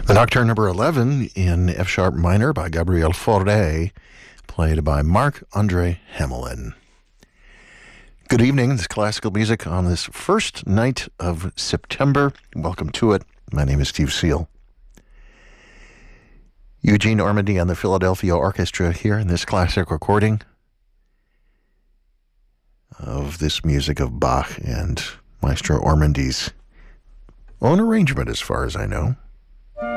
The Nocturne number 11 in F sharp minor by Gabriel Fauré, played by Marc-André Hamelin. Good evening. This is classical music on this first night of September. Welcome to it. My name is Steve Seal. Eugene Ormandy and the Philadelphia Orchestra here in this classic recording of this music of Bach and Maestro Ormandy's own arrangement, as far as I know.